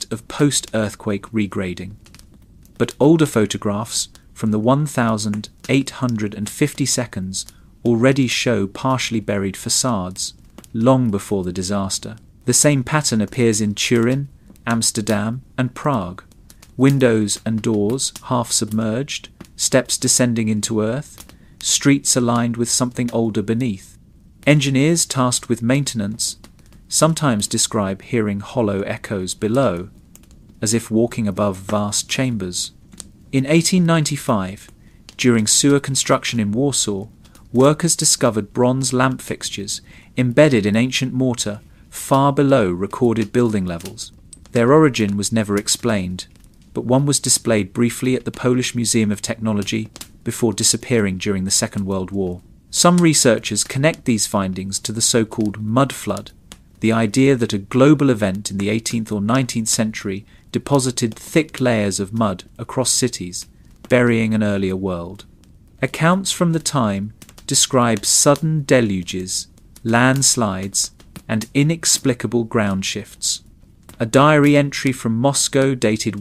of post-earthquake regrading. But older photographs from the 1,850 seconds already show partially buried facades, long before the disaster. The same pattern appears in Turin, Amsterdam, and Prague. Windows and doors half submerged, steps descending into earth, streets aligned with something older beneath. Engineers tasked with maintenance sometimes describe hearing hollow echoes below, as if walking above vast chambers. In 1895, during sewer construction in Warsaw, workers discovered bronze lamp fixtures embedded in ancient mortar far below recorded building levels. Their origin was never explained, but one was displayed briefly at the Polish Museum of Technology before disappearing during the Second World War. Some researchers connect these findings to the so-called mud flood, the idea that a global event in the 18th or 19th century deposited thick layers of mud across cities, burying an earlier world. Accounts from the time describe sudden deluges, landslides, and inexplicable ground shifts. A diary entry from Moscow dated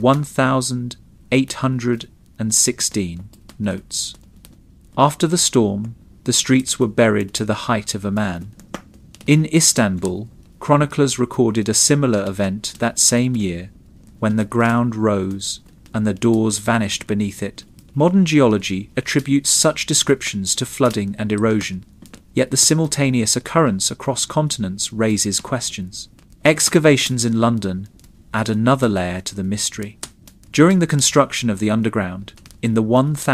1816 notes, "After the storm, the streets were buried to the height of a man." In Istanbul, chroniclers recorded a similar event that same year, when the ground rose and the doors vanished beneath it. Modern geology attributes such descriptions to flooding and erosion, yet the simultaneous occurrence across continents raises questions. Excavations in London add another layer to the mystery. During the construction of the underground, in the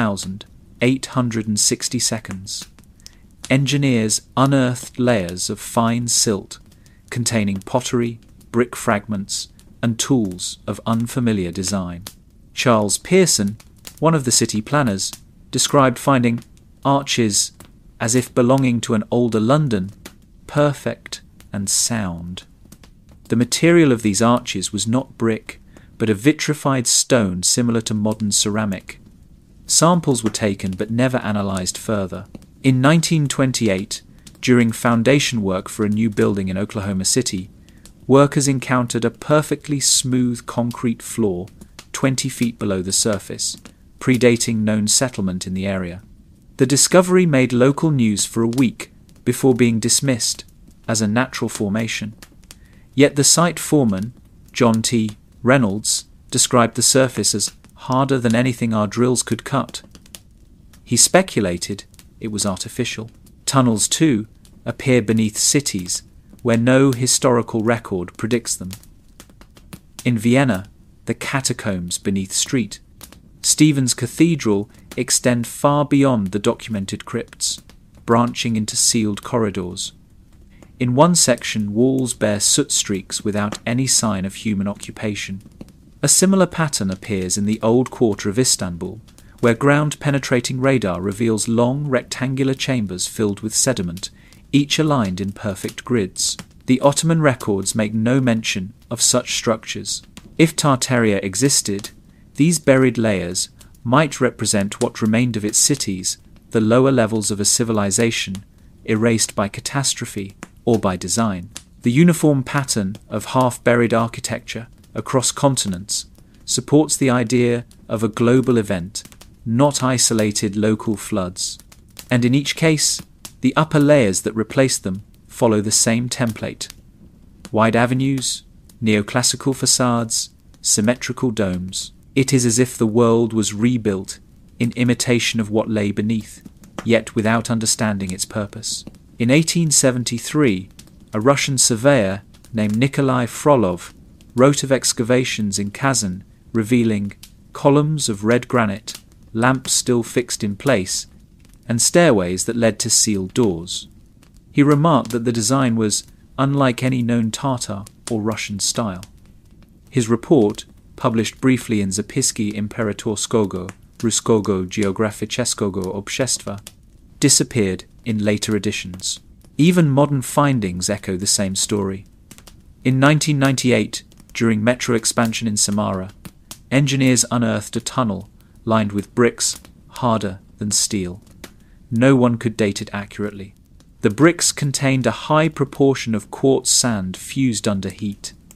1,860 seconds, engineers unearthed layers of fine silt containing pottery, brick fragments, and tools of unfamiliar design. Charles Pearson, one of the city planners, described finding arches as if belonging to an older London, perfect and sound. The material of these arches was not brick, but a vitrified stone similar to modern ceramic. Samples were taken but never analysed further. In 1928, during foundation work for a new building in Oklahoma City, workers encountered a perfectly smooth concrete floor 20 feet below the surface, predating known settlement in the area. The discovery made local news for a week before being dismissed as a natural formation. Yet the site foreman, John T. Reynolds, described the surface as harder than anything our drills could cut. He speculated it was artificial. Tunnels, too, appear beneath cities where no historical record predicts them. In Vienna, the catacombs beneath street. Stephen's Cathedral extend far beyond the documented crypts, branching into sealed corridors. In one section, walls bear soot streaks without any sign of human occupation. A similar pattern appears in the old quarter of Istanbul, where ground-penetrating radar reveals long rectangular chambers filled with sediment, each aligned in perfect grids. The Ottoman records make no mention of such structures. If Tartaria existed, these buried layers might represent what remained of its cities, the lower levels of a civilization, erased by catastrophe or by design. The uniform pattern of half-buried architecture across continents supports the idea of a global event, not isolated local floods. And in each case, the upper layers that replace them follow the same template: wide avenues, neoclassical facades, symmetrical domes. It is as if the world was rebuilt in imitation of what lay beneath, yet without understanding its purpose. In 1873, a Russian surveyor named Nikolai Frolov wrote of excavations in Kazan revealing columns of red granite, lamps still fixed in place, and stairways that led to sealed doors. He remarked that the design was unlike any known Tatar or Russian style. His report, published briefly in Zapiski Imperatorskiego Ruskiego Geograficzego Obszestwa, disappeared in later editions. Even modern findings echo the same story. In 1998, during metro expansion in Samara, engineers unearthed a tunnel lined with bricks harder than steel. No one could date it accurately. The bricks contained a high proportion of quartz sand fused under heat.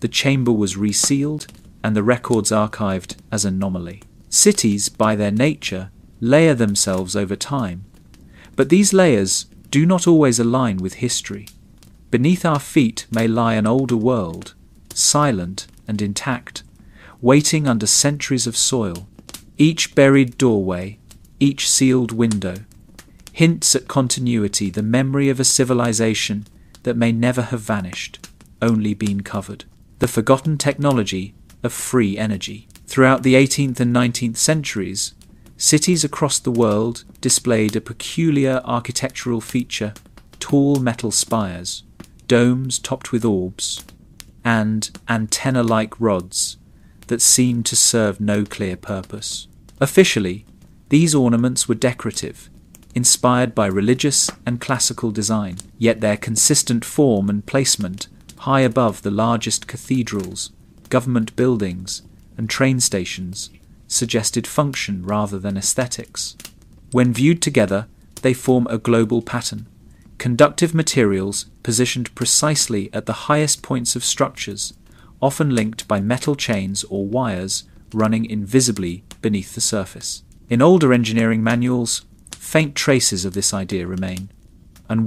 the chamber was resealed and the records archived as anomaly. Cities, by their nature, layer themselves over time, but these layers do not always align with history. Beneath our feet may lie an older world, silent and intact, waiting under centuries of soil. Each buried doorway, each sealed window, hints at continuity, the memory of a civilization that may never have vanished, only been covered. The forgotten technology of free energy. Throughout the 18th and 19th centuries, cities across the world displayed a peculiar architectural feature: tall metal spires, domes topped with orbs, and antenna-like rods that seemed to serve no clear purpose. Officially, these ornaments were decorative, inspired by religious and classical design, yet their consistent form and placement high above the largest cathedrals, government buildings, and train stations suggested function rather than aesthetics. When viewed together, they form a global pattern: conductive materials positioned precisely at the highest points of structures, often linked by metal chains or wires running invisibly beneath the surface. In older engineering manuals, faint traces of this idea remain, and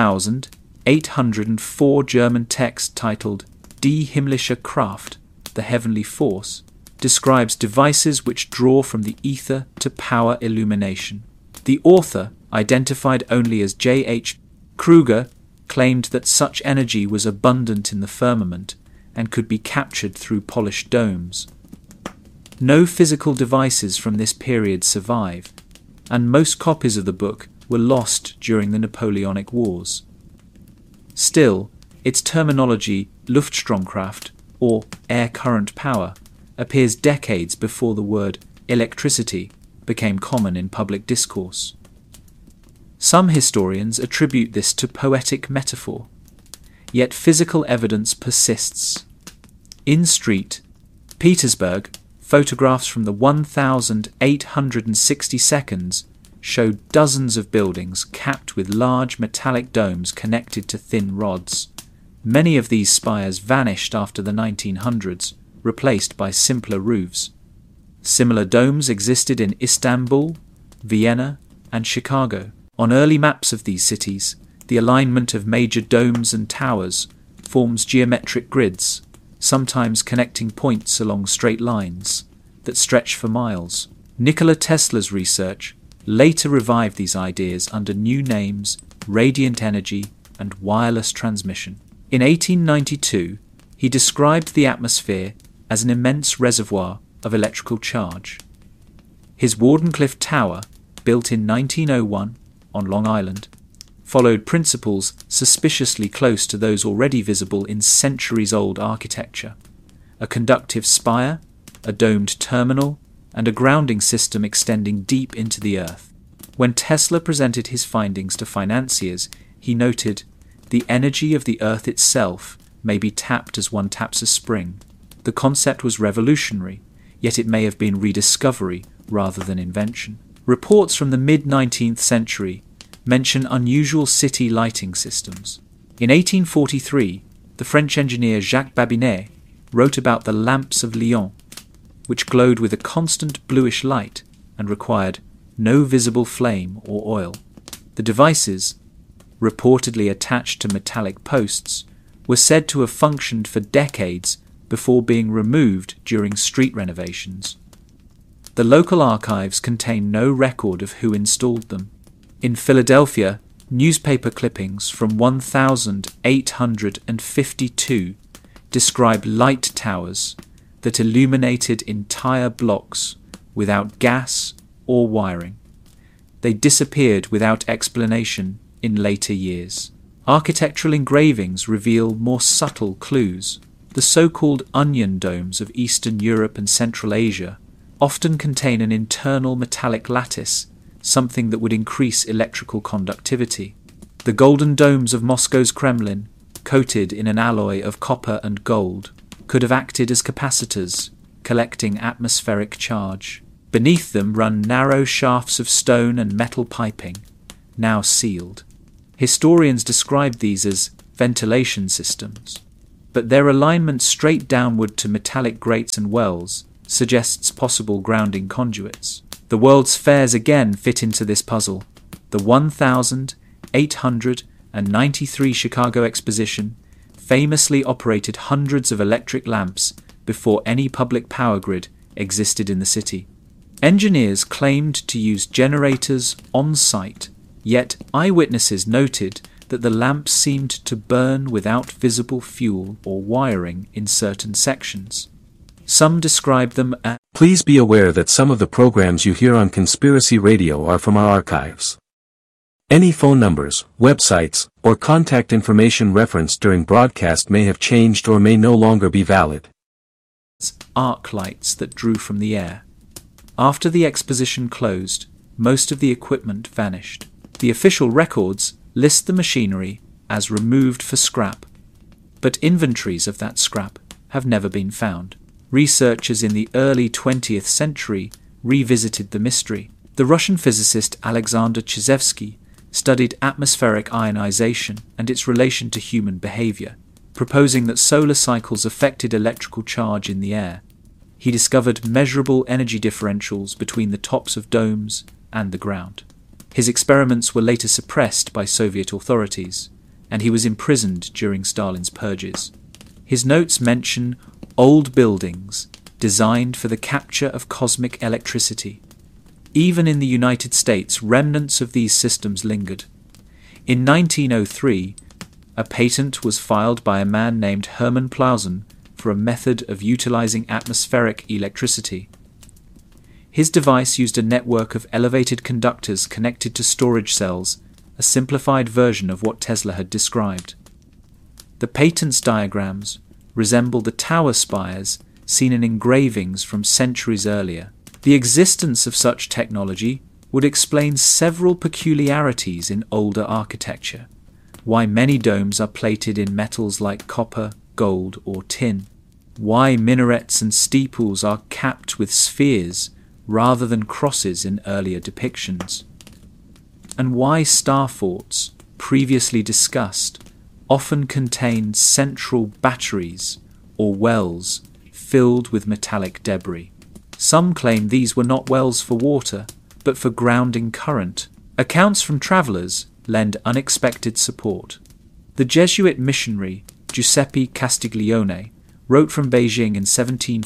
1,804 German text titled Die himmlische Kraft, the heavenly force, describes devices which draw from the ether to power illumination. The author, identified only as J.H. Kruger, claimed that such energy was abundant in the firmament and could be captured through polished domes. No physical devices from this period survive, and most copies of the book were lost during the Napoleonic Wars. Still, its terminology Luftstromkraft, or air current power, appears decades before the word electricity became common in public discourse. Some historians attribute this to poetic metaphor, yet physical evidence persists. In St. Petersburg, photographs from the 1,860 seconds showed dozens of buildings capped with large metallic domes connected to thin rods. Many of these spires vanished after the 1900s, replaced by simpler roofs. Similar domes existed in Istanbul, Vienna, and Chicago. On early maps of these cities, the alignment of major domes and towers forms geometric grids, sometimes connecting points along straight lines that stretch for miles. Nikola Tesla's research later revived these ideas under new names: radiant energy and wireless transmission. In 1892, he described the atmosphere as an immense reservoir of electrical charge. His Wardenclyffe Tower, built in 1901 on Long Island, followed principles suspiciously close to those already visible in centuries-old architecture: a conductive spire, a domed terminal, and a grounding system extending deep into the earth. When Tesla presented his findings to financiers, he noted, "The energy of the earth itself may be tapped as one taps a spring." The concept was revolutionary, yet it may have been rediscovery rather than invention. Reports from the mid-19th century mention unusual city lighting systems. In 1843, the French engineer Jacques Babinet wrote about the lamps of Lyon, which glowed with a constant bluish light and required no visible flame or oil. The devices, reportedly attached to metallic posts, were said to have functioned for decades before being removed during street renovations. The local archives contain no record of who installed them. In Philadelphia, newspaper clippings from 1852 describe light towers that illuminated entire blocks without gas or wiring. They disappeared without explanation in later years. Architectural engravings reveal more subtle clues. The so-called onion domes of Eastern Europe and Central Asia often contain an internal metallic lattice, something that would increase electrical conductivity. The golden domes of Moscow's Kremlin, coated in an alloy of copper and gold, could have acted as capacitors, collecting atmospheric charge. Beneath them run narrow shafts of stone and metal piping, now sealed. Historians describe these as ventilation systems. but their alignment straight downward to metallic grates and wells suggests possible grounding conduits. The World's Fairs again fit into this puzzle. The 1893 Chicago Exposition famously operated hundreds of electric lamps before any public power grid existed in the city. Engineers claimed to use generators on site, yet eyewitnesses noted that the lamps seemed to burn without visible fuel or wiring in certain sections. Some describe them as... Please be aware that some of the programs you hear on Conspiracy Radio are from our archives. Any phone numbers, websites, or contact information referenced during broadcast may have changed or may no longer be valid. Arc lights that drew from the air. After the exposition closed, most of the equipment vanished. The official records list the machinery as removed for scrap, but inventories of that scrap have never been found. Researchers in the early 20th century revisited the mystery. The Russian physicist Alexander Chizhevsky studied atmospheric ionization and its relation to human behavior, proposing that solar cycles affected electrical charge in the air. He discovered measurable energy differentials between the tops of domes and the ground. His experiments were later suppressed by Soviet authorities, and he was imprisoned during Stalin's purges. His notes mention old buildings designed for the capture of cosmic electricity. Even in the United States, remnants of these systems lingered. In 1903, a patent was filed by a man named Hermann Plausen for a method of utilizing atmospheric electricity. His device used a network of elevated conductors connected to storage cells, a simplified version of what Tesla had described. The patent's diagrams resemble the tower spires seen in engravings from centuries earlier. The existence of such technology would explain several peculiarities in older architecture, why many domes are plated in metals like copper, gold, or tin, why minarets and steeples are capped with spheres rather than crosses in earlier depictions, and why star forts, previously discussed, often contain central batteries or wells filled with metallic debris. Some claim these were not wells for water, but for grounding current. Accounts from travellers lend unexpected support. The Jesuit missionary Giuseppe Castiglione wrote from Beijing in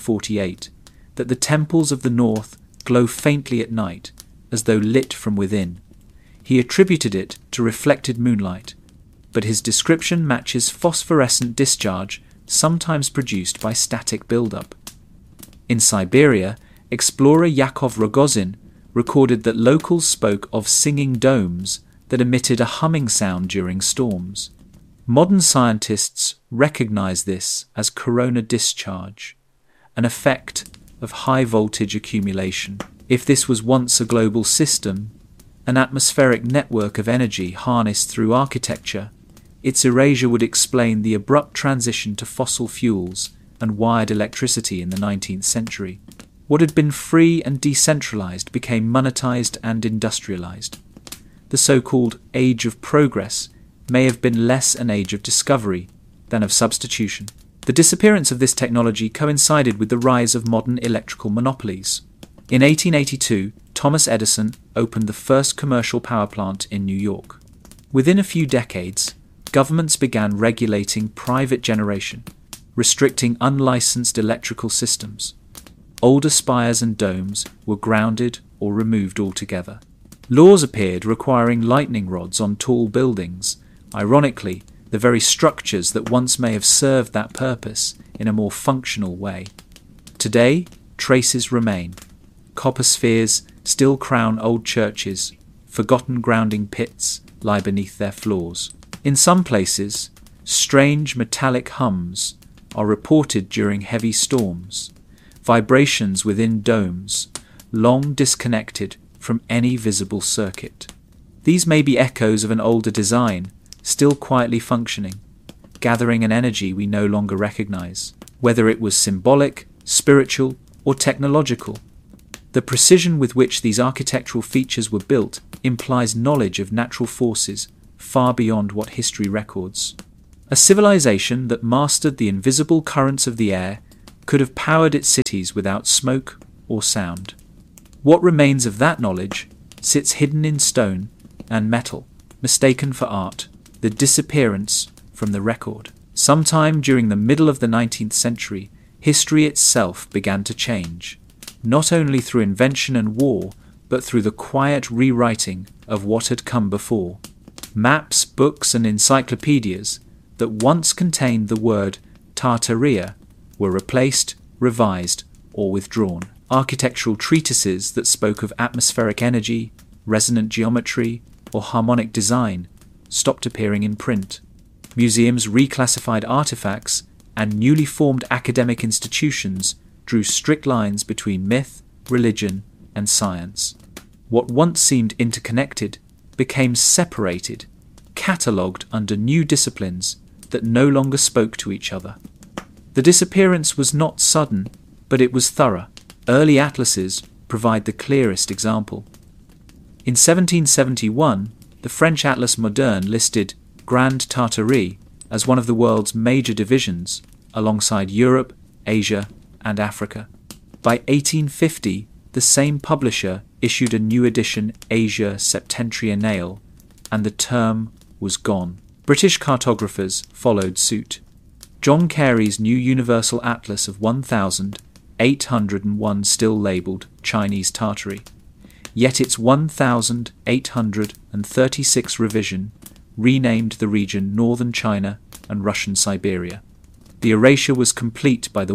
1748 that the temples of the north glow faintly at night, as though lit from within. He attributed it to reflected moonlight, but his description matches phosphorescent discharge sometimes produced by static buildup. In Siberia, explorer Yakov Rogozin recorded that locals spoke of singing domes that emitted a humming sound during storms. Modern scientists recognize this as corona discharge, an effect of high-voltage accumulation. If this was once a global system, an atmospheric network of energy harnessed through architecture, its erasure would explain the abrupt transition to fossil fuels and wired electricity in the 19th century. What had been free and decentralized became monetized and industrialized. The so-called Age of Progress may have been less an age of discovery than of substitution. The disappearance of this technology coincided with the rise of modern electrical monopolies. In 1882, Thomas Edison opened the first commercial power plant in New York. Within a few decades, governments began regulating private generation, restricting unlicensed electrical systems. Older spires and domes were grounded or removed altogether. Laws appeared requiring lightning rods on tall buildings, ironically, the very structures that once may have served that purpose in a more functional way. Today, traces remain. Copper spheres still crown old churches, forgotten grounding pits lie beneath their floors. In some places, strange metallic hums are reported during heavy storms, vibrations within domes, long disconnected from any visible circuit. These may be echoes of an older design, still quietly functioning, gathering an energy we no longer recognize, whether it was symbolic, spiritual, or technological. The precision with which these architectural features were built implies knowledge of natural forces far beyond what history records. A civilization that mastered the invisible currents of the air could have powered its cities without smoke or sound. What remains of that knowledge sits hidden in stone and metal, mistaken for art, the disappearance from the record. Sometime during the middle of the 19th century, history itself began to change, not only through invention and war, but through the quiet rewriting of what had come before. Maps, books, and encyclopedias that once contained the word Tartaria were replaced, revised, or withdrawn. Architectural treatises that spoke of atmospheric energy, resonant geometry, or harmonic design stopped appearing in print. Museums reclassified artifacts, and newly formed academic institutions drew strict lines between myth, religion, and science. What once seemed interconnected became separated, catalogued under new disciplines that no longer spoke to each other. The disappearance was not sudden, but it was thorough. Early atlases provide the clearest example. In 1771, the French Atlas Moderne listed Grande Tartarie as one of the world's major divisions, alongside Europe, Asia, and Africa. By 1850, the same publisher issued a new edition, Asia Septentrionale, and the term was gone. British cartographers followed suit. John Carey's new Universal Atlas of 1,801 still labelled Chinese Tartary, yet its 1,836 revision renamed the region Northern China and Russian Siberia. The erasure was complete by the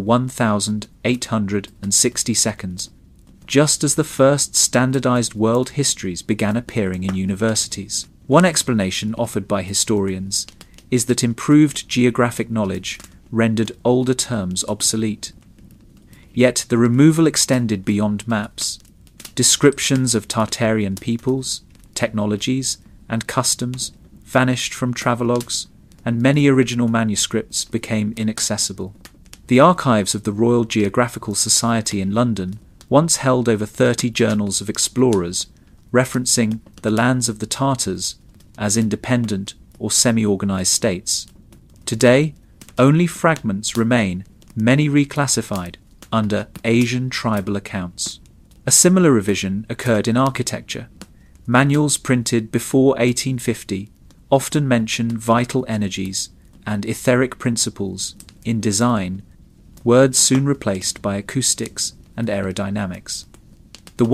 1,862nd, just as the first standardized world histories began appearing in universities. One explanation offered by historians is that improved geographic knowledge rendered older terms obsolete. Yet the removal extended beyond maps. Descriptions of Tartarian peoples, technologies, and customs vanished from travelogues, and many original manuscripts became inaccessible. The archives of the Royal Geographical Society in London once held over 30 journals of explorers referencing the lands of the Tartars as independent or semi-organized states. Today, only fragments remain, many reclassified under Asian tribal accounts. A similar revision occurred in architecture. Manuals printed before 1850 often mention vital energies and etheric principles in design, words soon replaced by acoustics and aerodynamics. The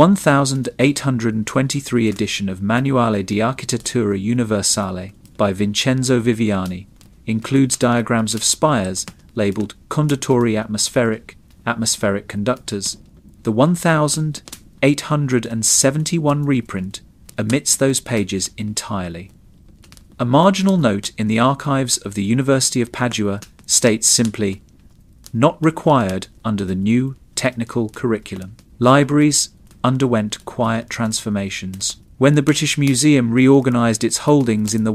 1823 edition of Manuale di Architettura Universale by Vincenzo Viviani includes diagrams of spires labelled conduttori atmospheric conductors. The 1871 reprint omits those pages entirely. A marginal note in the archives of the University of Padua states simply, "Not required under the new technical curriculum." Libraries underwent quiet transformations. When the British Museum reorganised its holdings in the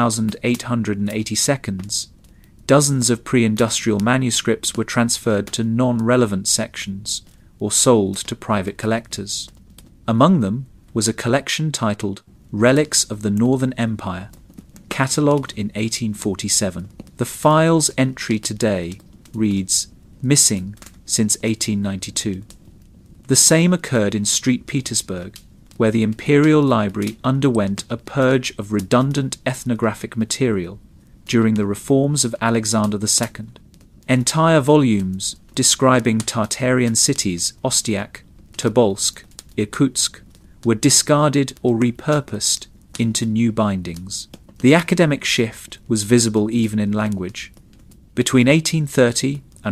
1882nd, dozens of pre-industrial manuscripts were transferred to non-relevant sections or sold to private collectors. Among them was a collection titled Relics of the Northern Empire, catalogued in 1847. The file's entry today reads, "Missing since 1892. The same occurred in St. Petersburg, where the Imperial Library underwent a purge of redundant ethnographic material during the reforms of Alexander II. Entire volumes describing Tartarian cities Ostiak, Tobolsk, Irkutsk were discarded or repurposed into new bindings. The academic shift was visible even in language. Between 1830 and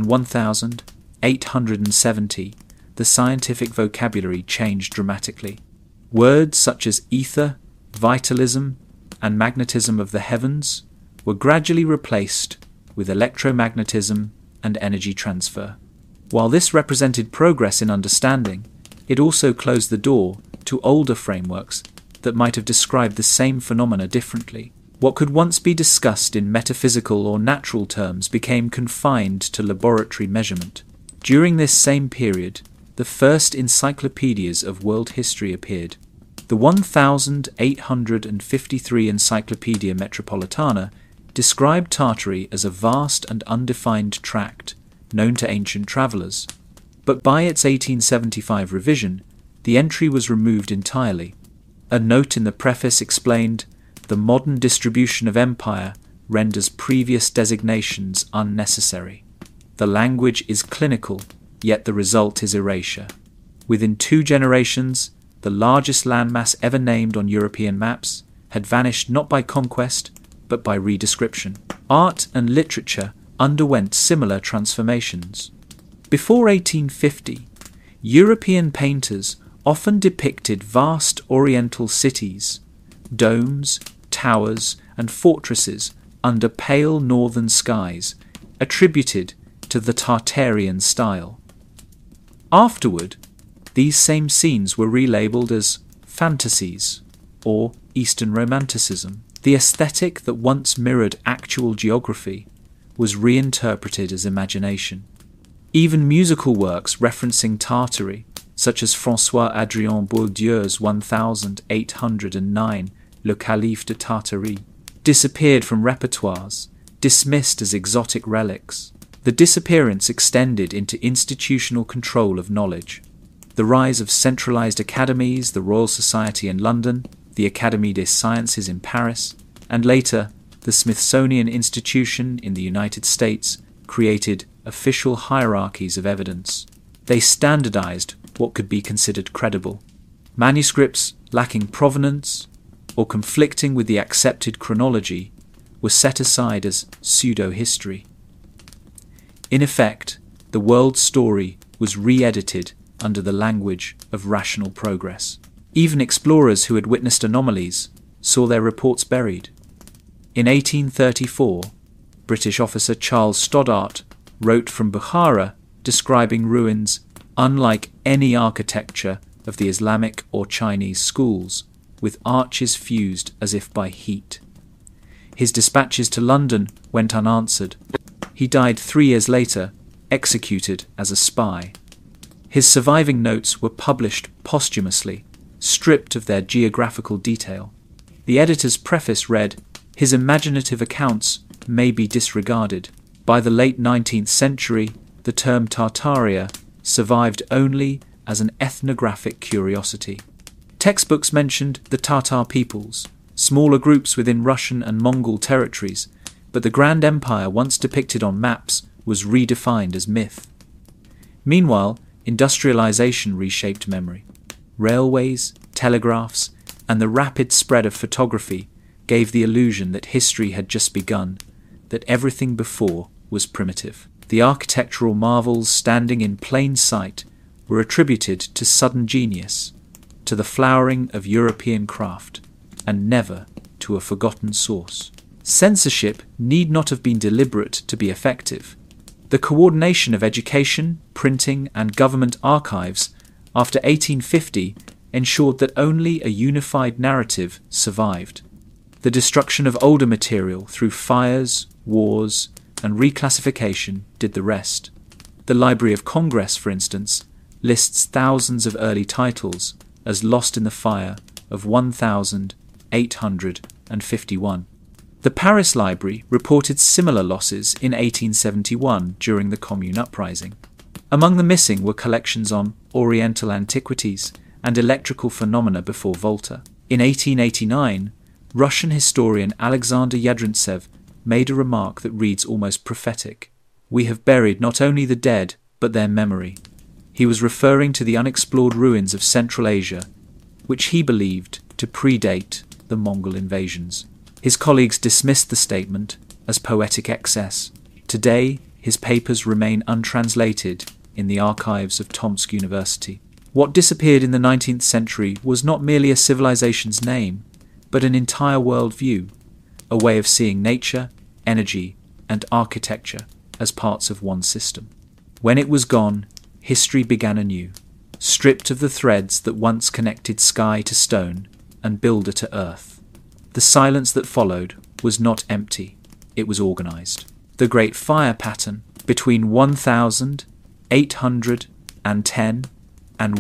1870, the scientific vocabulary changed dramatically. Words such as ether, vitalism, and magnetism of the heavens were gradually replaced with electromagnetism and energy transfer. While this represented progress in understanding, it also closed the door to older frameworks that might have described the same phenomena differently. What could once be discussed in metaphysical or natural terms became confined to laboratory measurement. During this same period, the first encyclopedias of world history appeared. The 1853 Encyclopaedia Metropolitana described Tartary as a vast and undefined tract known to ancient travellers, but by its 1875 revision, the entry was removed entirely. A note in the preface explained, "The modern distribution of empire renders previous designations unnecessary. The language is clinical, yet the result is erasure. Within 2 generations, the largest landmass ever named on European maps had vanished not by conquest, but by redescription." Art and literature underwent similar transformations. Before 1850, European painters often depicted vast oriental cities, domes, towers, and fortresses under pale northern skies, attributed to the Tartarian style. Afterward, these same scenes were relabeled as fantasies or Eastern Romanticism. The aesthetic that once mirrored actual geography was reinterpreted as imagination. Even musical works referencing Tartary, such as François-Adrien Bourdieu's 1809 Le Calife de Tartarie, disappeared from repertoires, dismissed as exotic relics. The disappearance extended into institutional control of knowledge. The rise of centralized academies, the Royal Society in London, the Académie des Sciences in Paris, and later the Smithsonian Institution in the United States created official hierarchies of evidence. They standardized what could be considered credible. Manuscripts lacking provenance or conflicting with the accepted chronology were set aside as pseudo-history. In effect, the world's story was re-edited under the language of rational progress. Even explorers who had witnessed anomalies saw their reports buried. In 1834, British officer Charles Stoddart wrote from Bukhara describing ruins unlike any architecture of the Islamic or Chinese schools, with arches fused as if by heat. His dispatches to London went unanswered. He died 3 years later, executed as a spy. His surviving notes were published posthumously, stripped of their geographical detail. The editor's preface read, "His imaginative accounts may be disregarded." By the late 19th century, the term Tartaria survived only as an ethnographic curiosity. Textbooks mentioned the Tatar peoples, smaller groups within Russian and Mongol territories, but the Grand Empire once depicted on maps was redefined as myth. Meanwhile, industrialization reshaped memory. Railways, telegraphs, and the rapid spread of photography gave the illusion that history had just begun, that everything before was primitive. The architectural marvels standing in plain sight were attributed to sudden genius, to the flowering of European craft, and never to a forgotten source. Censorship need not have been deliberate to be effective. The coordination of education, printing, and government archives after 1850 ensured that only a unified narrative survived. The destruction of older material through fires, wars, and reclassification did the rest. The Library of Congress, for instance, lists thousands of early titles as lost in the fire of 1851. The Paris Library reported similar losses in 1871 during the Commune uprising. Among the missing were collections on Oriental antiquities and electrical phenomena before Volta. In 1889, Russian historian Alexander Yadrintsev made a remark that reads almost prophetic. "We have buried not only the dead, but their memory." He was referring to the unexplored ruins of Central Asia, which he believed to predate the Mongol invasions. His colleagues dismissed the statement as poetic excess. Today, his papers remain untranslated in the archives of Tomsk University. What disappeared in the 19th century was not merely a civilization's name, but an entire worldview, a way of seeing nature, energy, and architecture as parts of one system. When it was gone, history began anew, stripped of the threads that once connected sky to stone and builder to earth. The silence that followed was not empty, it was organized. The Great Fire pattern between 1810 and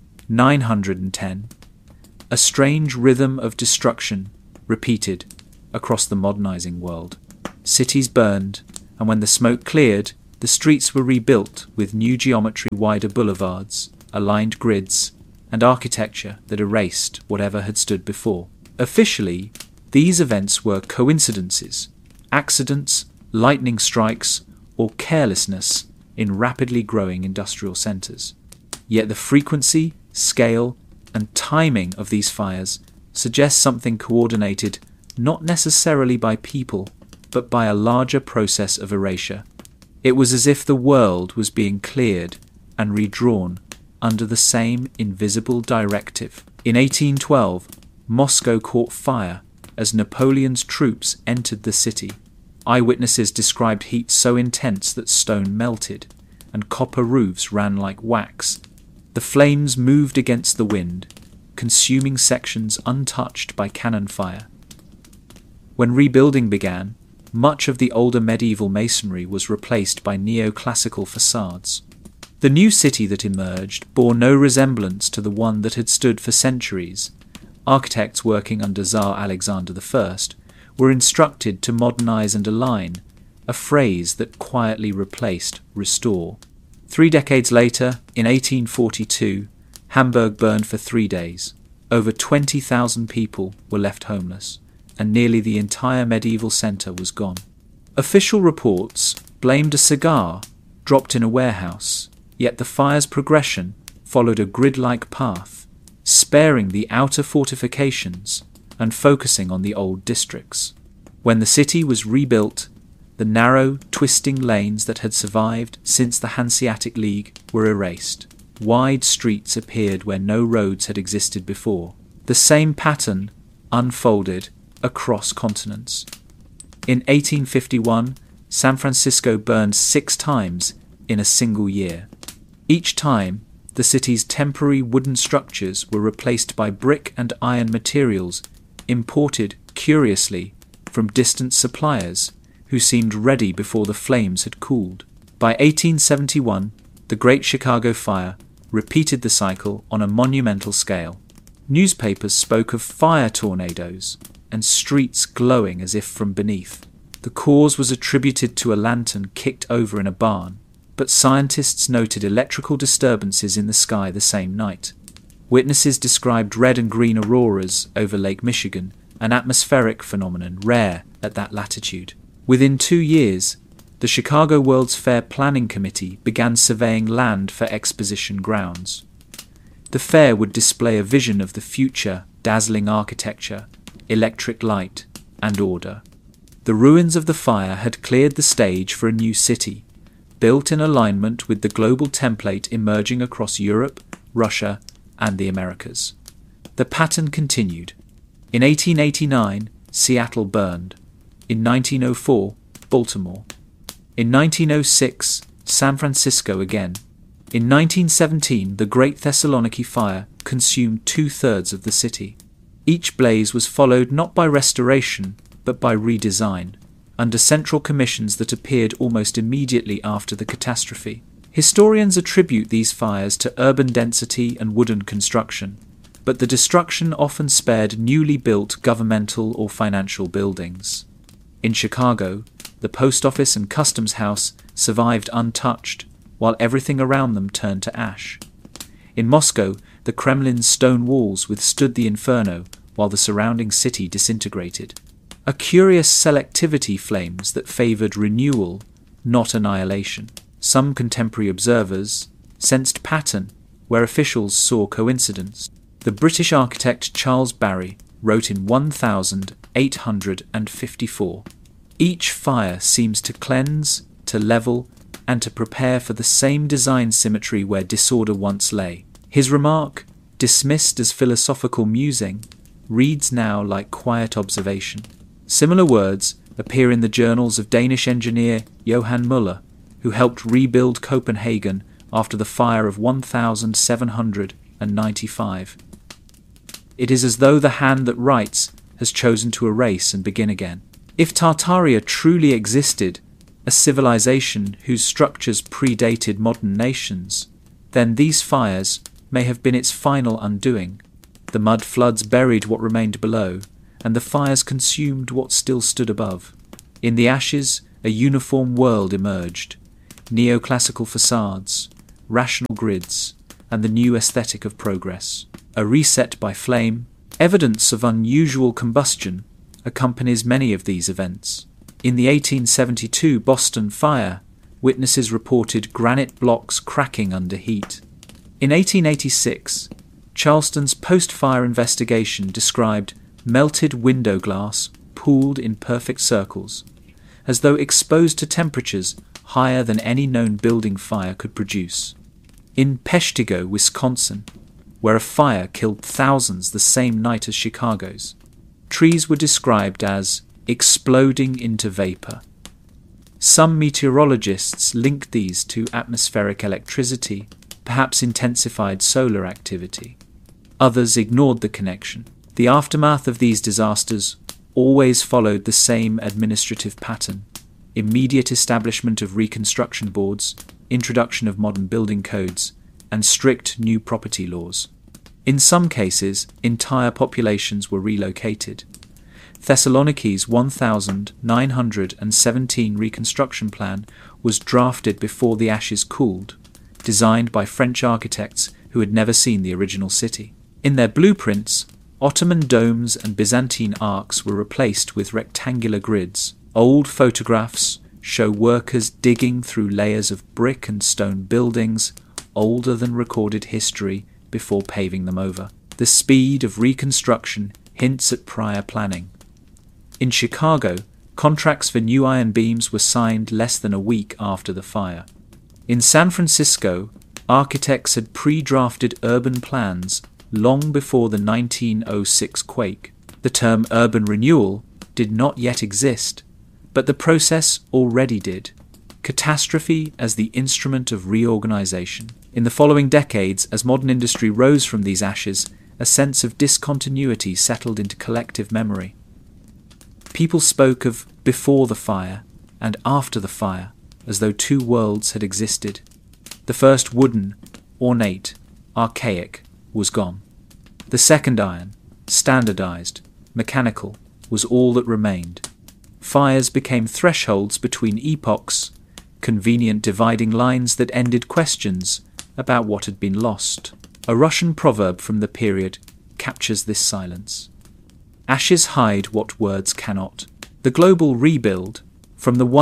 1910, a strange rhythm of destruction repeated across the modernizing world. Cities burned, and when the smoke cleared, the streets were rebuilt with new geometry, wider boulevards, aligned grids, and architecture that erased whatever had stood before. Officially, these events were coincidences, accidents, lightning strikes, or carelessness in rapidly growing industrial centers. Yet the frequency, scale, and timing of these fires suggests something coordinated not necessarily by people, but by a larger process of erasure. It was as if the world was being cleared and redrawn under the same invisible directive. In 1812, Moscow caught fire as Napoleon's troops entered the city. Eyewitnesses described heat so intense that stone melted, and copper roofs ran like wax. The flames moved against the wind, consuming sections untouched by cannon fire. When rebuilding began, much of the older medieval masonry was replaced by neoclassical facades. The new city that emerged bore no resemblance to the one that had stood for centuries. Architects working under Tsar Alexander I were instructed to modernize and align, a phrase that quietly replaced restore. 3 decades later, in 1842, Hamburg burned for 3 days. Over 20,000 people were left homeless, and nearly the entire medieval centre was gone. Official reports blamed a cigar dropped in a warehouse, yet the fire's progression followed a grid-like path, sparing the outer fortifications and focusing on the old districts. When the city was rebuilt, the narrow, twisting lanes that had survived since the Hanseatic League were erased. Wide streets appeared where no roads had existed before. The same pattern unfolded across continents. In 1851, San Francisco burned 6 times in a single year. Each time, the city's temporary wooden structures were replaced by brick and iron materials imported, curiously, from distant suppliers who seemed ready before the flames had cooled. By 1871, the Great Chicago Fire repeated the cycle on a monumental scale. Newspapers spoke of fire tornadoes and streets glowing as if from beneath. The cause was attributed to a lantern kicked over in a barn, but scientists noted electrical disturbances in the sky the same night. Witnesses described red and green auroras over Lake Michigan, an atmospheric phenomenon rare at that latitude. Within 2 years, the Chicago World's Fair Planning Committee began surveying land for exposition grounds. The fair would display a vision of the future, dazzling architecture, electric light, and order. The ruins of the fire had cleared the stage for a new city, built in alignment with the global template emerging across Europe, Russia, and the Americas. The pattern continued. In 1889, Seattle burned. In 1904, Baltimore. In 1906, San Francisco again. In 1917, the Great Thessaloniki Fire consumed 2/3 of the city. Each blaze was followed not by restoration, but by redesign, under central commissions that appeared almost immediately after the catastrophe. Historians attribute these fires to urban density and wooden construction, but the destruction often spared newly built governmental or financial buildings. In Chicago, the post office and customs house survived untouched, while everything around them turned to ash. In Moscow, the Kremlin's stone walls withstood the inferno, while the surrounding city disintegrated. A curious selectivity flames that favoured renewal, not annihilation. Some contemporary observers sensed pattern where officials saw coincidence. The British architect Charles Barry wrote in 1854, "Each fire seems to cleanse, to level, and to prepare for the same design symmetry where disorder once lay." His remark, dismissed as philosophical musing, reads now like quiet observation. Similar words appear in the journals of Danish engineer Johan Müller, who helped rebuild Copenhagen after the fire of 1795. It is as though the hand that writes has chosen to erase and begin again. If Tartaria truly existed, a civilization whose structures predated modern nations, then these fires may have been its final undoing. The mud floods buried what remained below, and the fires consumed what still stood above. In the ashes, a uniform world emerged: neoclassical facades, rational grids, and the new aesthetic of progress. A reset by flame, evidence of unusual combustion, accompanies many of these events. In the 1872 Boston fire, witnesses reported granite blocks cracking under heat. In 1886, Charleston's post-fire investigation described melted window glass pooled in perfect circles, as though exposed to temperatures higher than any known building fire could produce. In Peshtigo, Wisconsin, where a fire killed thousands the same night as Chicago's, trees were described as exploding into vapor. Some meteorologists linked these to atmospheric electricity, perhaps intensified solar activity. Others ignored the connection. The aftermath of these disasters always followed the same administrative pattern: immediate establishment of reconstruction boards, introduction of modern building codes, and strict new property laws. In some cases, entire populations were relocated. Thessaloniki's 1917 reconstruction plan was drafted before the ashes cooled, designed by French architects who had never seen the original city. In their blueprints, Ottoman domes and Byzantine arcs were replaced with rectangular grids. Old photographs show workers digging through layers of brick and stone buildings older than recorded history before paving them over. The speed of reconstruction hints at prior planning. In Chicago, contracts for new iron beams were signed less than a week after the fire. In San Francisco, architects had pre-drafted urban plans long before the 1906 quake. The term urban renewal did not yet exist, but the process already did. Catastrophe as the instrument of reorganization. In the following decades, as modern industry rose from these ashes, a sense of discontinuity settled into collective memory. People spoke of before the fire and after the fire, as though two worlds had existed. The first wooden, ornate, archaic, was gone. The second iron, standardized, mechanical, was all that remained. Fires became thresholds between epochs, convenient dividing lines that ended questions about what had been lost. A Russian proverb from the period captures this silence. Ashes hide what words cannot. The global rebuild, from the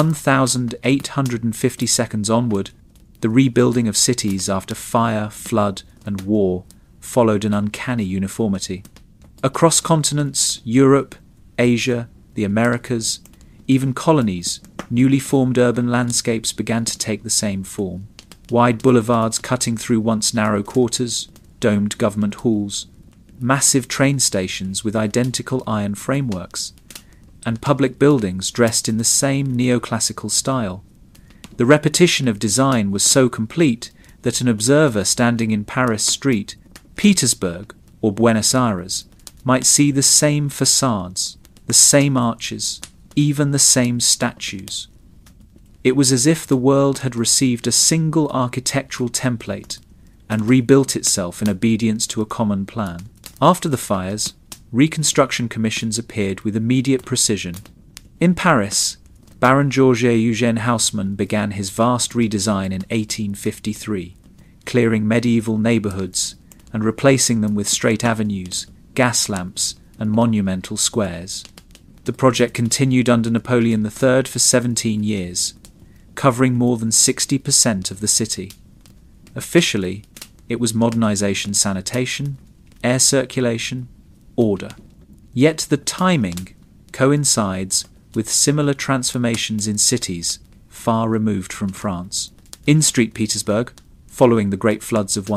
1,850 seconds onward, the rebuilding of cities after fire, flood, and war, followed an uncanny uniformity. Across continents, Europe, Asia, the Americas, even colonies, newly formed urban landscapes began to take the same form. Wide boulevards cutting through once narrow quarters, domed government halls, massive train stations with identical iron frameworks, and public buildings dressed in the same neoclassical style. The repetition of design was so complete that an observer standing in Paris street, Petersburg, or Buenos Aires might see the same facades, the same arches, even the same statues. It was as if the world had received a single architectural template and rebuilt itself in obedience to a common plan. After the fires, reconstruction commissions appeared with immediate precision. In Paris, Baron Georges Eugène Haussmann began his vast redesign in 1853, clearing medieval neighbourhoods and replacing them with straight avenues, gas lamps, and monumental squares. The project continued under Napoleon III for 17 years, covering more than 60% of the city. Officially, it was modernization, sanitation, air circulation, order. Yet the timing coincides with similar transformations in cities far removed from France. In St. Petersburg, following the great floods of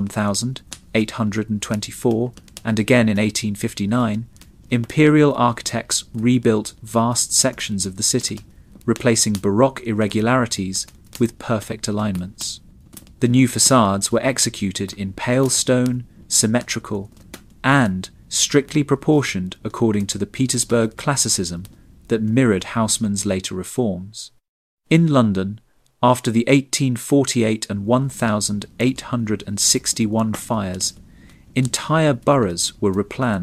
1824 and again in 1859, imperial architects rebuilt vast sections of the city, replacing Baroque irregularities with perfect alignments. The new facades were executed in pale stone, symmetrical, and strictly proportioned according to the Petersburg classicism that mirrored Haussmann's later reforms. In London, after the 1848 and 1861 fires, entire boroughs were replanned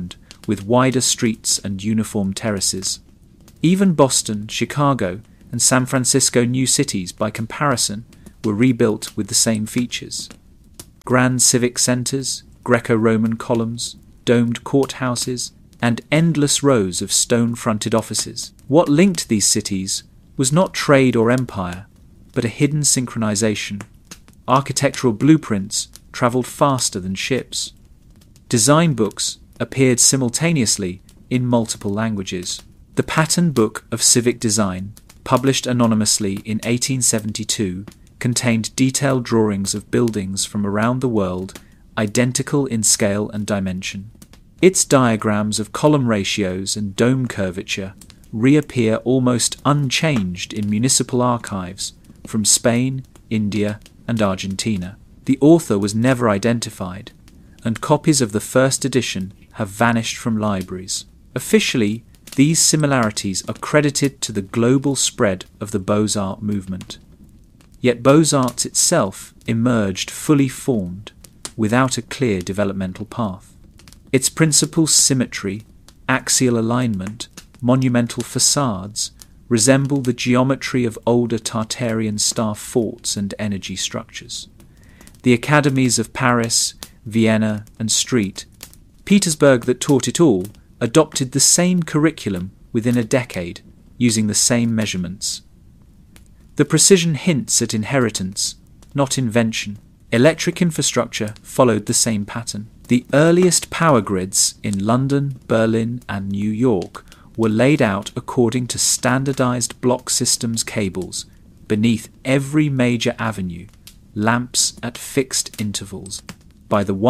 with wider streets and uniform terraces. Even Boston, Chicago, and San Francisco new cities, by comparison, were rebuilt with the same features. Grand civic centers, Greco-Roman columns, domed courthouses, and endless rows of stone-fronted offices. What linked these cities was not trade or empire, but a hidden synchronization. Architectural blueprints traveled faster than ships. Design books appeared simultaneously in multiple languages. The Pattern Book of Civic Design, published anonymously in 1872, contained detailed drawings of buildings from around the world, identical in scale and dimension. Its diagrams of column ratios and dome curvature reappear almost unchanged in municipal archives from Spain, India, and Argentina. The author was never identified, and copies of the first edition have vanished from libraries. Officially, these similarities are credited to the global spread of the Beaux-Arts movement. Yet Beaux-Arts itself emerged fully formed, without a clear developmental path. Its principal symmetry, axial alignment, monumental facades resemble the geometry of older Tartarian star forts and energy structures. The academies of Paris, Vienna, and St. Petersburg that taught it all adopted the same curriculum within a decade, using the same measurements. The precision hints at inheritance, not invention. Electric infrastructure followed the same pattern. The earliest power grids in London, Berlin, and New York were laid out according to standardized block systems cables beneath every major avenue, lamps at fixed intervals. By the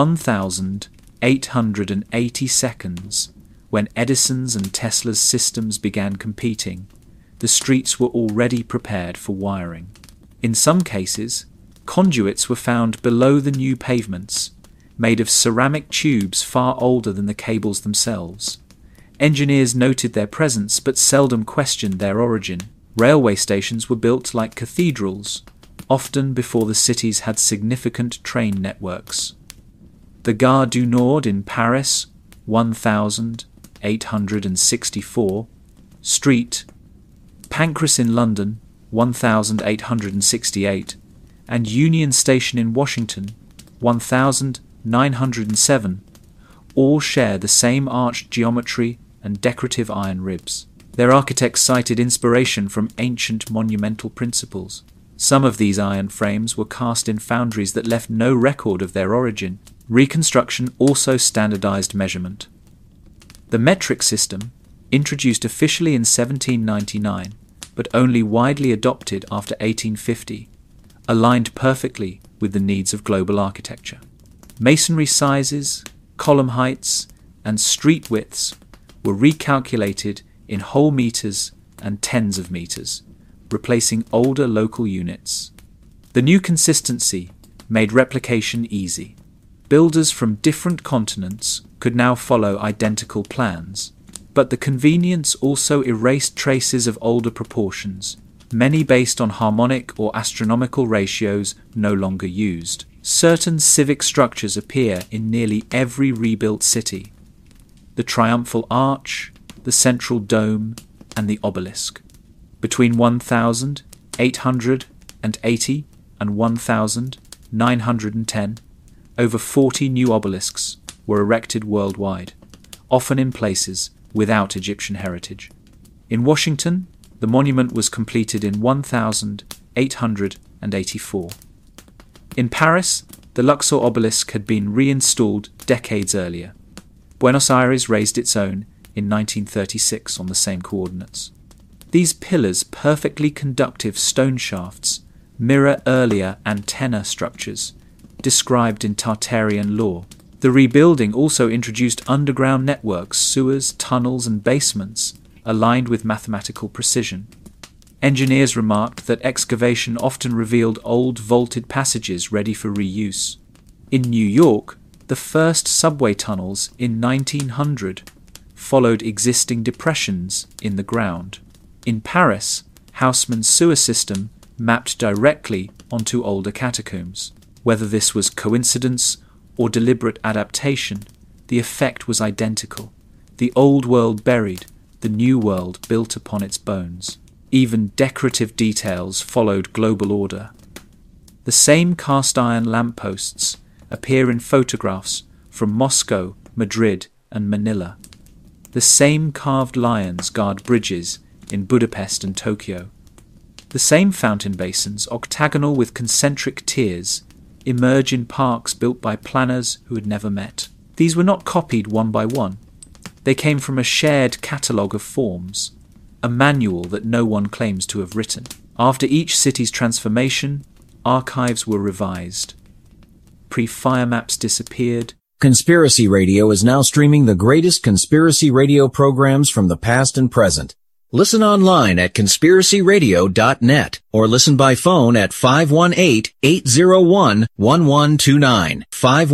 1880 seconds, when Edison's and Tesla's systems began competing, the streets were already prepared for wiring. In some cases, conduits were found below the new pavements, made of ceramic tubes far older than the cables themselves. Engineers noted their presence but seldom questioned their origin. Railway stations were built like cathedrals, often before the cities had significant train networks. The Gare du Nord in Paris, 1864, Street, Pancras in London, 1868, and Union Station in Washington, 1907, all share the same arched geometry and decorative iron ribs. Their architects cited inspiration from ancient monumental principles. Some of these iron frames were cast in foundries that left no record of their origin. Reconstruction also standardized measurement. The metric system, introduced officially in 1799, but only widely adopted after 1850, aligned perfectly with the needs of global architecture. Masonry sizes, column heights, and street widths were recalculated in whole meters and tens of meters, replacing older local units. The new consistency made replication easy. Builders from different continents could now follow identical plans, but the convenience also erased traces of older proportions, many based on harmonic or astronomical ratios no longer used. Certain civic structures appear in nearly every rebuilt city: the triumphal arch, the central dome, and the obelisk. Between 1880 and 1910, over 40 new obelisks were erected worldwide, often in places without Egyptian heritage. In Washington, the monument was completed in 1884. In Paris, the Luxor obelisk had been reinstalled decades earlier. Buenos Aires raised its own in 1936 on the same coordinates. These pillars, perfectly conductive stone shafts, mirror earlier antenna structures described in Tartarian lore. The rebuilding also introduced underground networks, sewers, tunnels, and basements, aligned with mathematical precision. Engineers remarked that excavation often revealed old vaulted passages ready for reuse. In New York, the first subway tunnels in 1900 followed existing depressions in the ground. In Paris, Haussmann's sewer system mapped directly onto older catacombs. Whether this was coincidence or deliberate adaptation, the effect was identical: The old world buried, the new world built upon its bones. Even decorative details followed global order. The same cast-iron lampposts appear in photographs from Moscow, Madrid, and Manila. The same carved lions guard bridges in Budapest and Tokyo. The same fountain basins, octagonal with concentric tiers, emerge in parks built by planners who had never met. These were not copied one by one. They came from a shared catalogue of forms, a manual that no one claims to have written. After each city's transformation, archives were revised. Pre-fire maps disappeared. Conspiracy Radio is now streaming the greatest conspiracy radio programs from the past and present. Listen online at conspiracyradio.net or listen by phone at 518-801-1129,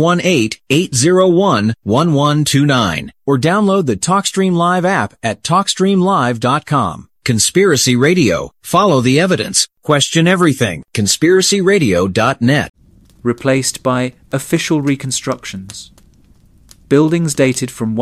518-801-1129, or download the TalkStream Live app at TalkStreamLive.com. Conspiracy Radio. Follow the evidence. Question everything. conspiracyradio.net. Replaced by official reconstructions. Buildings dated from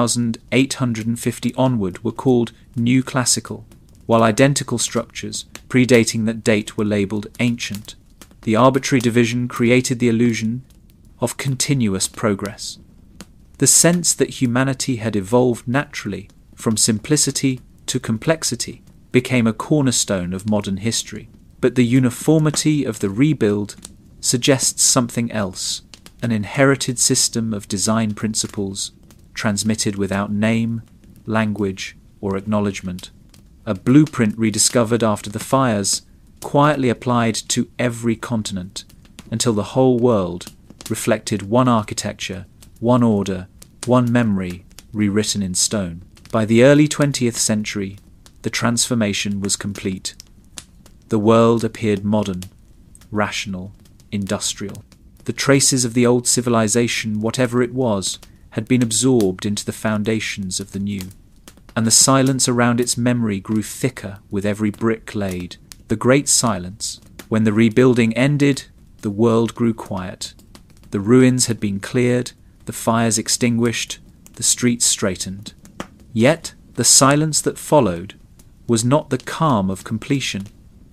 1850 onward were called New Classical, while identical structures predating that date were labelled Ancient. The arbitrary division created the illusion of continuous progress. The sense that humanity had evolved naturally from simplicity to complexity became a cornerstone of modern history. But the uniformity of the rebuild suggests something else. An inherited system of design principles, transmitted without name, language, or acknowledgement. A blueprint rediscovered after the fires, quietly applied to every continent, until the whole world reflected one architecture, one order, one memory, rewritten in stone. By the early 20th century, the transformation was complete. The world appeared modern, rational, industrial. The traces of the old civilization, whatever it was, had been absorbed into the foundations of the new, and the silence around its memory grew thicker with every brick laid. The great silence. When the rebuilding ended, the world grew quiet. The ruins had been cleared, the fires extinguished, the streets straightened. Yet the silence that followed was not the calm of completion.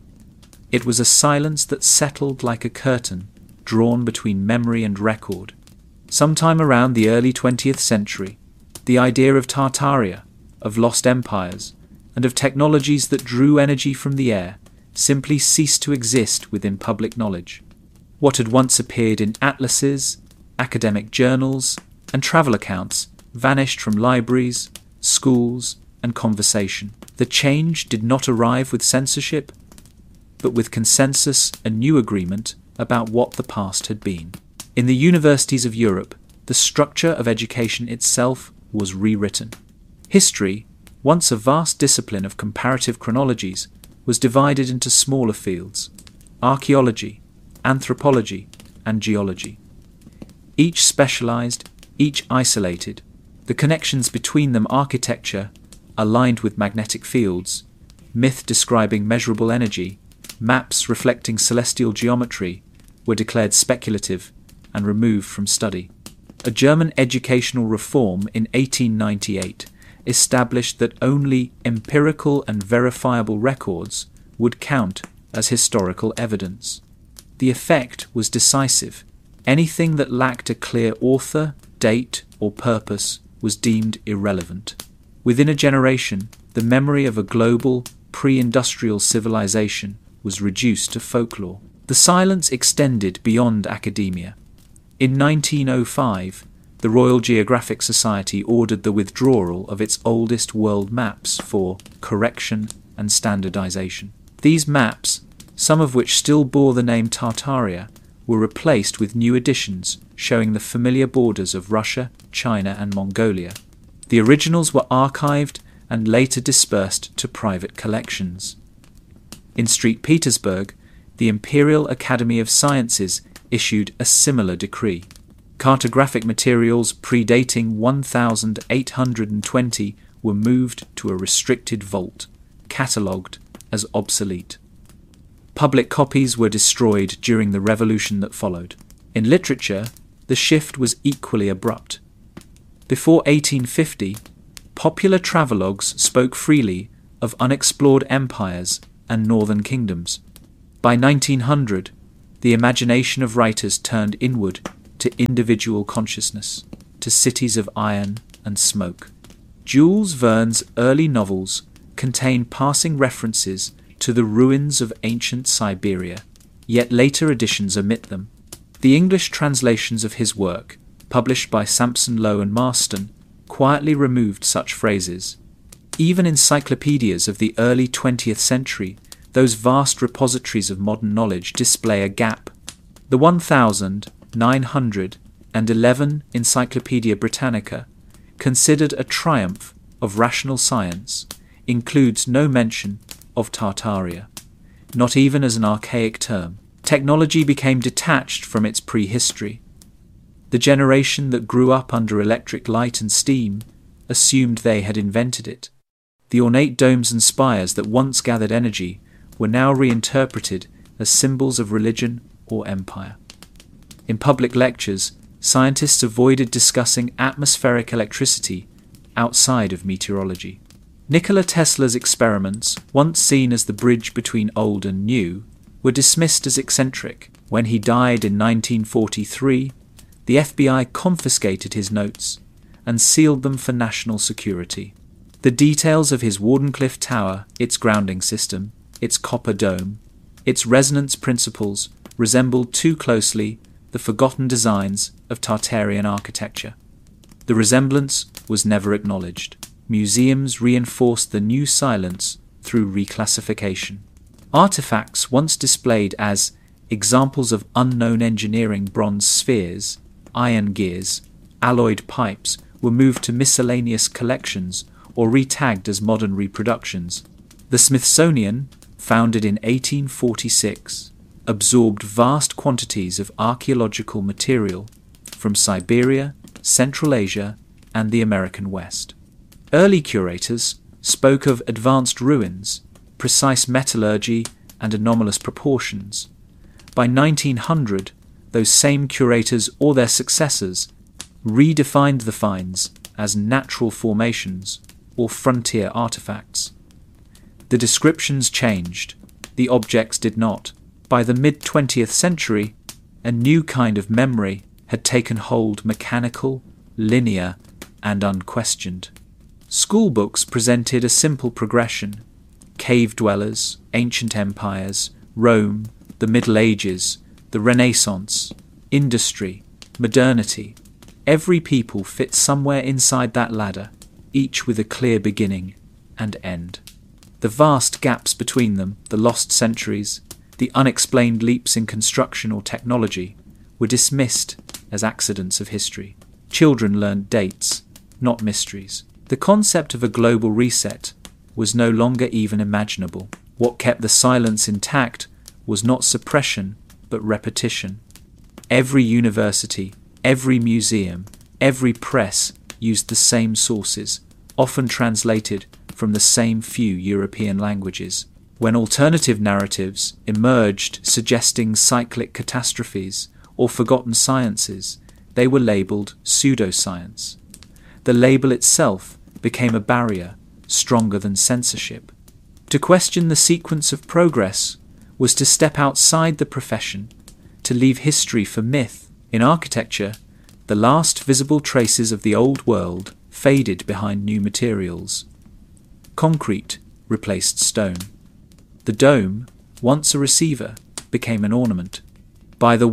It was a silence that settled like a curtain, drawn between memory and record. Sometime around the early 20th century, the idea of Tartaria, of lost empires, and of technologies that drew energy from the air simply ceased to exist within public knowledge. What had once appeared in atlases, academic journals, and travel accounts vanished from libraries, schools, and conversation. The change did not arrive with censorship, but with consensus and new agreement about what the past had been. In the universities of Europe, the structure of education itself was rewritten. History, once a vast discipline of comparative chronologies, was divided into smaller fields: archaeology, anthropology, and geology. Each specialized, each isolated. The connections between them, architecture, aligned with magnetic fields, myth describing measurable energy, maps reflecting celestial geometry, were declared speculative and removed from study. A German educational reform in 1898 established that only empirical and verifiable records would count as historical evidence. The effect was decisive. Anything that lacked a clear author, date, or purpose was deemed irrelevant. Within a generation, the memory of a global, pre-industrial civilization was reduced to folklore. The silence extended beyond academia. In 1905, the Royal Geographic Society ordered the withdrawal of its oldest world maps for correction and standardization. These maps, some of which still bore the name Tartaria, were replaced with new editions showing the familiar borders of Russia, China, and Mongolia. The originals were archived and later dispersed to private collections. In St. Petersburg, the Imperial Academy of Sciences issued a similar decree. Cartographic materials predating 1820 were moved to a restricted vault, catalogued as obsolete. Public copies were destroyed during the revolution that followed. In literature, the shift was equally abrupt. Before 1850, popular travelogues spoke freely of unexplored empires and northern kingdoms. By 1900, the imagination of writers turned inward to individual consciousness, to cities of iron and smoke. Jules Verne's early novels contain passing references to the ruins of ancient Siberia, yet later editions omit them. The English translations of his work, published by Sampson Low and Marston, quietly removed such phrases. Even encyclopedias of the early 20th century, those vast repositories of modern knowledge, display a gap. The 1911 Encyclopaedia Britannica, considered a triumph of rational science, includes no mention of Tartaria, not even as an archaic term. Technology became detached from its prehistory. The generation that grew up under electric light and steam assumed they had invented it. The ornate domes and spires that once gathered energy were now reinterpreted as symbols of religion or empire. In public lectures, scientists avoided discussing atmospheric electricity outside of meteorology. Nikola Tesla's experiments, once seen as the bridge between old and new, were dismissed as eccentric. When he died in 1943, the FBI confiscated his notes and sealed them for national security. The details of his Wardenclyffe Tower, its grounding system, its copper dome, its resonance principles resembled too closely the forgotten designs of Tartarian architecture. The resemblance was never acknowledged. Museums reinforced the new silence through reclassification. Artifacts once displayed as examples of unknown engineering, bronze spheres, iron gears, alloyed pipes, were moved to miscellaneous collections or retagged as modern reproductions. The Smithsonian, founded in 1846, absorbed vast quantities of archaeological material from Siberia, Central Asia, and the American West. Early curators spoke of advanced ruins, precise metallurgy, and anomalous proportions. By 1900, those same curators or their successors redefined the finds as natural formations or frontier artifacts. The descriptions changed, the objects did not. By the mid-20th century, a new kind of memory had taken hold, mechanical, linear, and unquestioned. School books presented a simple progression: cave dwellers, ancient empires, Rome, the Middle Ages, the Renaissance, industry, modernity. Every people fit somewhere inside that ladder, each with a clear beginning and end. The vast gaps between them, the lost centuries, the unexplained leaps in construction or technology, were dismissed as accidents of history. Children learned dates, not mysteries. The concept of a global reset was no longer even imaginable. What kept the silence intact was not suppression, but repetition. Every university, every museum, every press used the same sources, often translated from the same few European languages. When alternative narratives emerged suggesting cyclic catastrophes or forgotten sciences, they were labelled pseudoscience. The label itself became a barrier stronger than censorship. To question the sequence of progress was to step outside the profession, to leave history for myth. In architecture, the last visible traces of the old world faded behind new materials. Concrete replaced stone. The dome, once a receiver, became an ornament. By the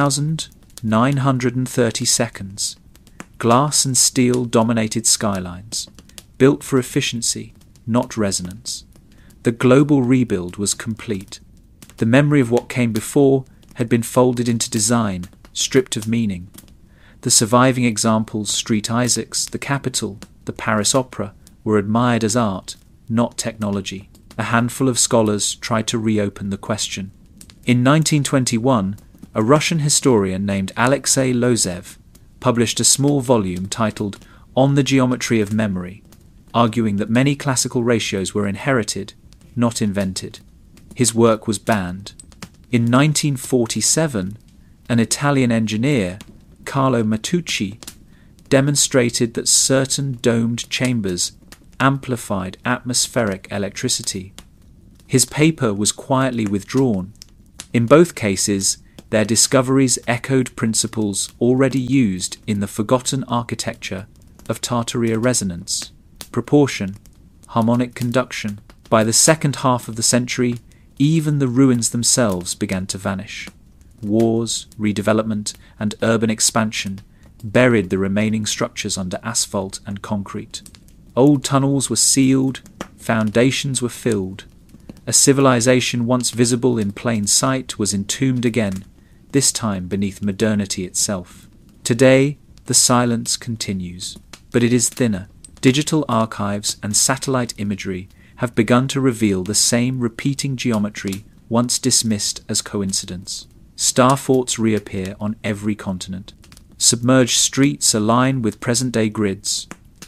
1932, glass and steel dominated skylines, built for efficiency, not resonance. The global rebuild was complete. The memory of what came before had been folded into design, stripped of meaning. The surviving examples, Street Isaacs, the Capitol, the Paris Opera, were admired as art, not technology. A handful of scholars tried to reopen the question. In 1921, a Russian historian named Alexei Lozev published a small volume titled On the Geometry of Memory, arguing that many classical ratios were inherited, not invented. His work was banned. In 1947, an Italian engineer, Carlo Matteucci, demonstrated that certain domed chambers amplified atmospheric electricity. His paper was quietly withdrawn. In both cases, their discoveries echoed principles already used in the forgotten architecture of Tartaria resonance, proportion, harmonic conduction. By the second half of the century, even the ruins themselves began to vanish. Wars, redevelopment, and urban expansion buried the remaining structures under asphalt and concrete. Old tunnels were sealed, foundations were filled. A civilization once visible in plain sight was entombed again, this time beneath modernity itself. Today, the silence continues, but it is thinner. Digital archives and satellite imagery have begun to reveal the same repeating geometry once dismissed as coincidence. Star forts reappear on every continent. Submerged streets align with present-day grids.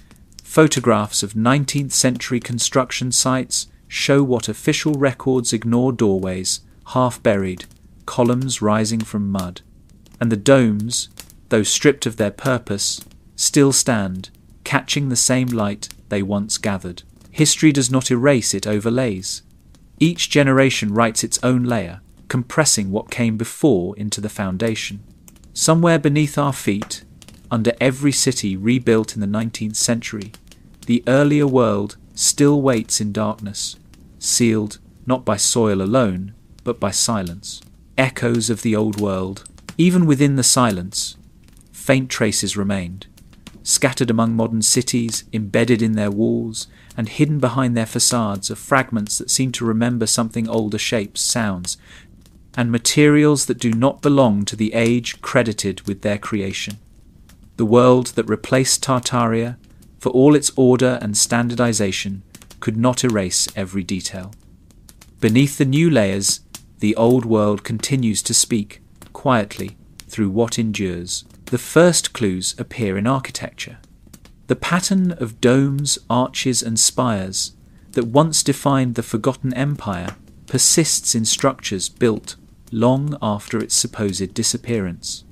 Photographs of 19th century construction sites show what official records ignore: doorways, half buried, columns rising from mud. And the domes, though stripped of their purpose, still stand, catching the same light they once gathered. History does not erase, it overlays. Each generation writes its own layer, compressing what came before into the foundation. Somewhere beneath our feet, under every city rebuilt in the 19th century, the earlier world still waits in darkness, sealed not by soil alone, but by silence. Echoes of the old world. Even within the silence, faint traces remained, scattered among modern cities, embedded in their walls, and hidden behind their facades are fragments that seem to remember something older: shapes, sounds, and materials that do not belong to the age credited with their creation. The world that replaced Tartaria, for all its order and standardization, could not erase every detail. Beneath the new layers, the old world continues to speak, quietly, through what endures. The first clues appear in architecture. The pattern of domes, arches, and spires that once defined the forgotten empire persists in structures built long after its supposed disappearance.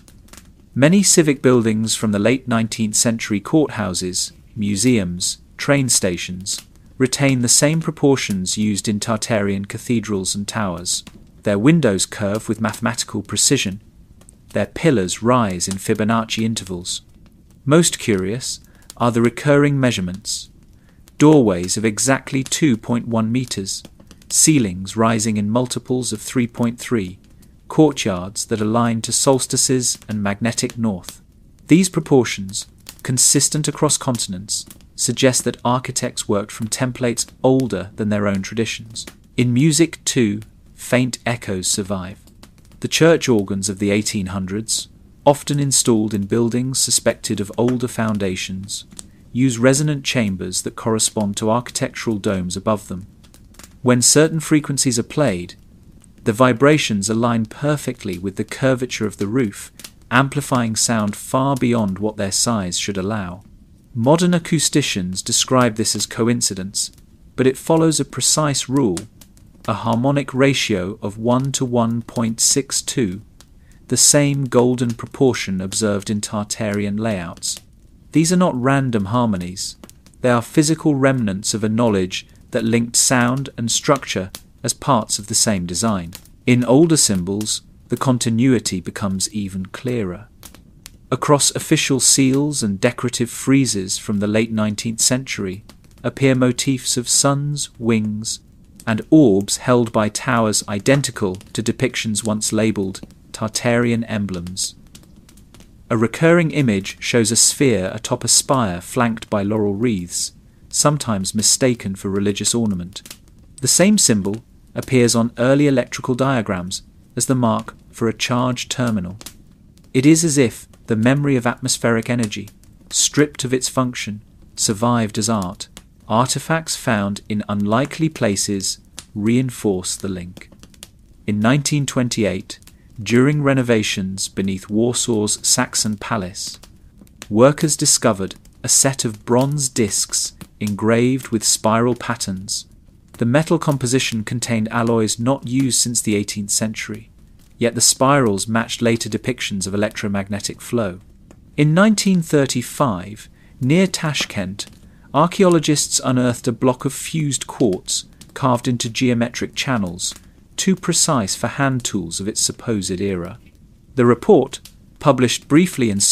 Many civic buildings from the late 19th century, courthouses, museums, train stations, retain the same proportions used in Tartarian cathedrals and towers. Their windows curve with mathematical precision. Their pillars rise in Fibonacci intervals. Most curious are the recurring measurements. Doorways of exactly 2.1 meters, ceilings rising in multiples of 3.3, courtyards that align to solstices and magnetic north. These proportions, consistent across continents, suggest that architects worked from templates older than their own traditions. In music, too, faint echoes survive. The church organs of the 1800s, often installed in buildings suspected of older foundations, use resonant chambers that correspond to architectural domes above them. When certain frequencies are played, the vibrations align perfectly with the curvature of the roof, amplifying sound far beyond what their size should allow. Modern acousticians describe this as coincidence, but it follows a precise rule: a harmonic ratio of 1 to 1.62, the same golden proportion observed in Tartarian layouts. These are not random harmonies. They are physical remnants of a knowledge that linked sound and structure as parts of the same design. In older symbols, the continuity becomes even clearer. Across official seals and decorative friezes from the late 19th century appear motifs of suns, wings, and orbs held by towers identical to depictions once labelled Tartarian emblems. A recurring image shows a sphere atop a spire flanked by laurel wreaths, sometimes mistaken for religious ornament. The same symbol appears on early electrical diagrams as the mark for a charge terminal. It is as if the memory of atmospheric energy, stripped of its function, survived as art. Artifacts found in unlikely places reinforce the link. In 1928, during renovations beneath Warsaw's Saxon Palace, workers discovered a set of bronze discs engraved with spiral patterns. The metal composition contained alloys not used since the 18th century, yet the spirals matched later depictions of electromagnetic flow. In 1935, near Tashkent, archaeologists unearthed a block of fused quartz carved into geometric channels, too precise for hand tools of its supposed era. The report, published briefly in